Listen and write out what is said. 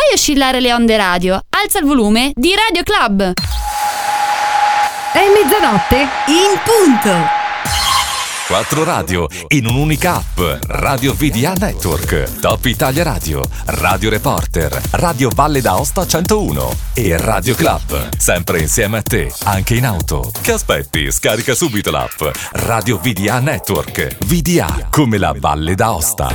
fai oscillare le onde radio, alza il volume di Radio Club. È mezzanotte in punto. 4 radio in un'unica app. Radio VDA Network, Top Italia Radio, Radio Reporter, Radio Valle d'Aosta 101 e Radio Club. Sempre insieme a te, anche in auto. Che aspetti? Scarica subito l'app Radio VDA Network. VDA come la Valle d'Aosta.